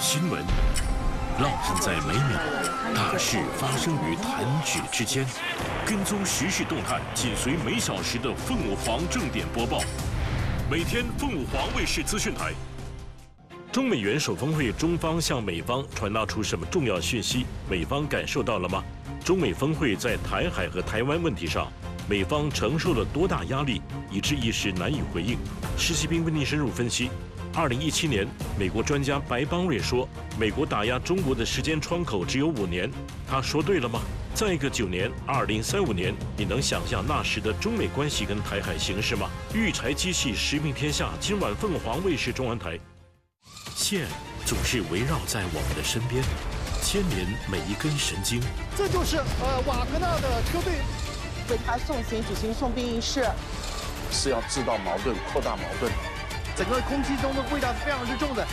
新闻烙印在每秒，大事发生于弹指之间。跟踪时事动态，紧随每小时的凤舞凰正点播报。每天凤舞凰卫视资讯台。中美元首峰会，中方向美方传达出什么重要讯息？美方感受到了吗？中美峰会在台海和台湾问题上，美方承受了多大压力，以致一时难以回应？施希斌为您深入分析。2017年，美国专家白邦瑞说，美国打压中国的时间窗口只有5年。他说对了吗？再个9年，2035年，你能想象那时的中美关系跟台海形势吗？育才机器实命天下，今晚凤凰卫视中文台。线总是围绕在我们的身边，牵连每一根神经。 这就是瓦格纳的车队为他送行举行送殡仪式， 是要制造矛盾、扩大矛盾。 整个空气中的味道是非常之重的。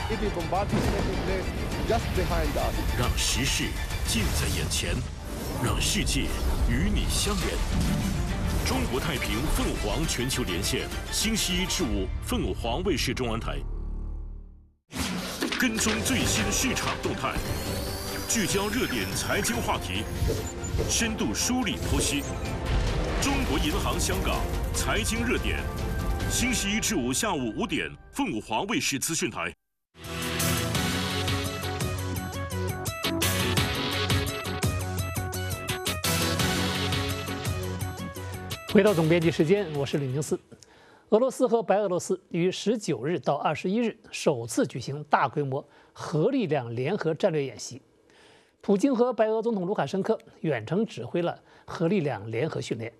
让时事近在眼前，让世界与你相连。中国太平凤凰全球连线，星期1至5，凤凰卫视中文台。跟踪最新市场动态，聚焦热点财经话题，深度梳理剖析。中国银行香港财经热点，星期1至5下午5点，凤凰卫视资讯台。 回到总编辑时间，我是吕宁思。俄罗斯和白俄罗斯于19日到21日首次举行大规模核力量联合战略演习。普京和白俄总统卢卡申科远程指挥了核力量联合训练。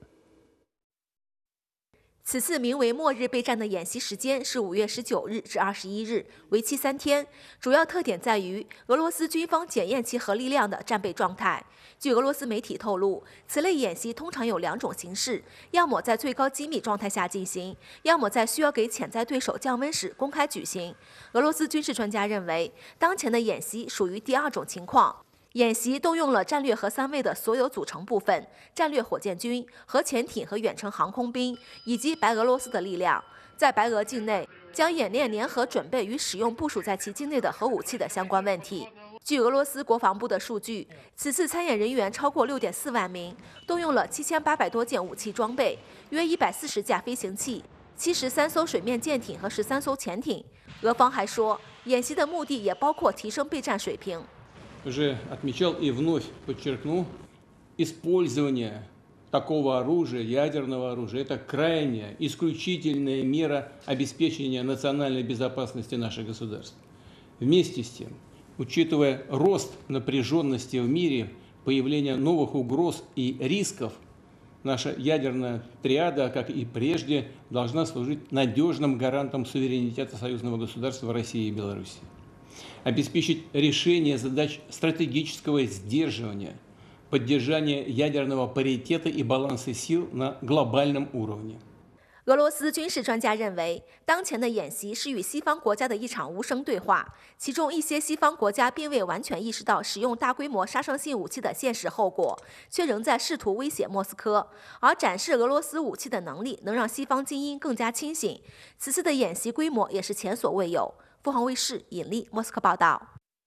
此次名为“末日备战”的演习时间是5月19日至21日，为期3天。主要特点在于俄罗斯军方检验其核力量的战备状态。据俄罗斯媒体透露，此类演习通常有2种形式：要么在最高机密状态下进行，要么在需要给潜在对手降温时公开举行。俄罗斯军事专家认为，当前的演习属于第2种情况。演习动用了战略核3位的所有组成部分：战略火箭军、核潜艇和远程航空兵，以及白俄罗斯的力量。在白俄境内，将演练联合准备与使用部署在其境内的核武器的相关问题。据俄罗斯国防部的数据，此次参演人员超过6.4万名，动用了7800多件武器装备，约140架飞行器、73艘水面舰艇和13艘潜艇。俄方还说，演习的目的也包括提升备战水平。 Уже отмечал и вновь подчеркну, использование такого оружия, ядерного оружия, это крайняя, исключительная мера обеспечения национальной безопасности наших государств. Вместе с тем, учитывая рост напряженности в мире, появление новых угроз и рисков, наша ядерная триада, как и прежде, должна служить надежным гарантом суверенитета союзного государства России и Беларуси. Обеспечить решение задач стратегического сдерживания, поддержания ядерного паритета и баланса сил на глобальном уровне. 俄罗斯军事专家认为，当前的演习是与西方国家的一场无声对话，其中一些西方国家并未完全意识到使用大规模杀伤性武器的现实后果，却仍在试图威胁莫斯科。而展示俄罗斯武器的能力，能让西方精英更加清醒。此次的演习规模也是前所未有。凤凰卫视尹丽莫斯科报道。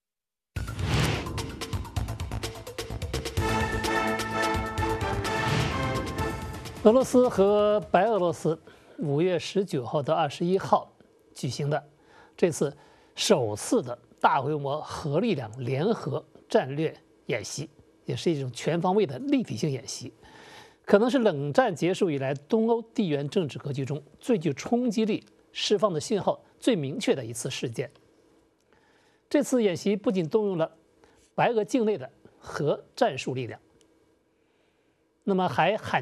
俄罗斯和白俄罗斯5月19号到21号举行的这次首次的大规模核力量联合战略演习，也是一种全方位的立体性演习，可能是冷战结束以来东欧地缘政治格局中最具冲击力、释放的信号最明确的一次事件。这次演习不仅动用了白俄境内的核战术力量，那么还罕